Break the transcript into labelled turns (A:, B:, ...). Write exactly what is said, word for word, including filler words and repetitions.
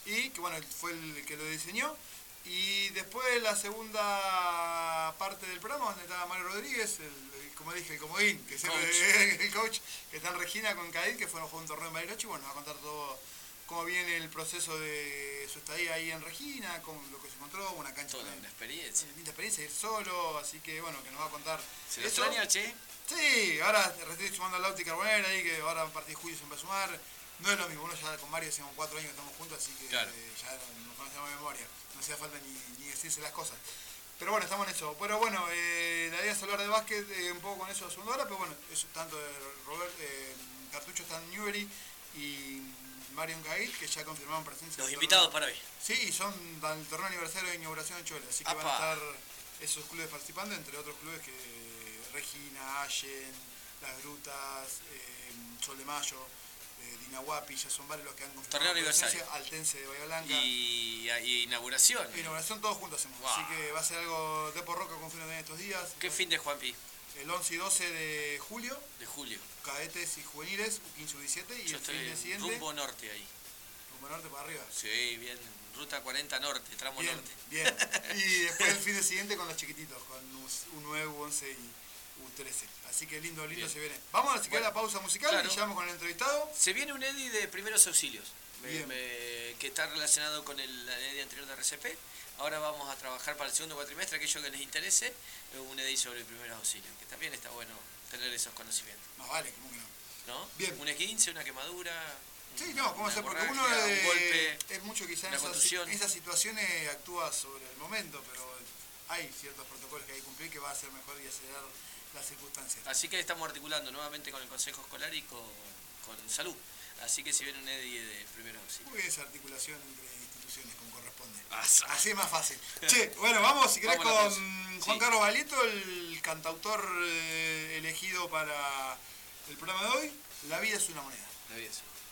A: y que bueno, fue el que lo diseñó. Y después la segunda parte del programa, donde estaba Mario Rodríguez, el, el, como dije, el comodín, que es el, el coach, que está en Regina con Cadil, que fueron a jugar un torneo en Bariloche, y bueno, nos va a contar todo cómo viene el proceso de su estadía ahí en Regina, con lo que se encontró, una cancha.
B: Toda una experiencia.
A: Una linda experiencia, ir solo, así que bueno, que nos va a contar.
B: ¿Se lo extraña, che?
A: Sí, ahora estoy sumando al Lauti Carbonera ahí, que ahora a partir de julio se va a sumar. No es lo mismo, uno ya con Mario hacemos cuatro años que estamos juntos, así que
B: claro.
A: eh, ya nos conocemos de memoria. No hacía falta ni, ni decirse las cosas. Pero bueno, estamos en eso. Pero bueno, eh, la idea es hablar de básquet eh, un poco con eso a segunda hora, pero bueno, eso tanto de Robert, eh, Cartucho está en Newbery y Mario Gail, que ya confirmaron presencia.
B: Los invitados
A: torneo.
B: para hoy.
A: Sí, y son del torneo aniversario de inauguración en Cholet, así que Apa. van a estar esos clubes participando, entre otros clubes que Regina, Allen, Las Grutas, eh, Sol de Mayo, eh, Dinahuapi, ya son varios los que han confirmado.
B: Torneo aniversario.
A: Altense de Bahía Blanca.
B: Y, y inauguración.
A: E inauguración todos juntos hacemos. Wow. Así que va a ser algo de por roca confirmo en estos días.
B: ¿Qué fin de Juanpi?
A: El once y doce de julio.
B: De julio.
A: Cadetes y juveniles, U quince, U diecisiete. Y
B: Yo
A: el
B: estoy
A: fin de siguiente.
B: Rumbo norte ahí.
A: Rumbo norte para arriba.
B: Sí, bien. Ruta cuarenta norte, tramo
A: bien,
B: norte.
A: Bien. Y después el fin de siguiente con los chiquititos, con U nueve, U once y U trece. Así que lindo, lindo bien. Se viene. Vamos a bueno, la pausa musical claro. Y llevamos con el entrevistado.
B: Se viene un Eddy de primeros auxilios, me, me, que está relacionado con el, el Eddy anterior de R C P. Ahora vamos a trabajar para el segundo cuatrimestre, aquello que les interese, un Eddy sobre primeros auxilios, que también está bueno tener esos conocimientos.
A: Más vale, ¿cómo que no?
B: ¿No?
A: Bien.
B: Un esguince, una quemadura.
A: Sí, no, ¿cómo hacer? Porque uno es, un golpe, es mucho quizás en esas, esas situaciones actúa sobre el momento, pero hay ciertos protocolos que hay que cumplir que va a ser mejor y acelerar las circunstancias.
B: Así que estamos articulando nuevamente con el Consejo Escolar y con, con Salud. Así que si viene un Eddy de primeros auxilios.
A: Muy bien esa articulación entre instituciones como corresponde.
B: Asa.
A: Así es más fácil. Che, bueno, vamos si querés vamos con Juan sí. Carlos Baglietto, el cantautor eh, elegido para el programa de hoy. La vida es una moneda.
B: La vida es una moneda.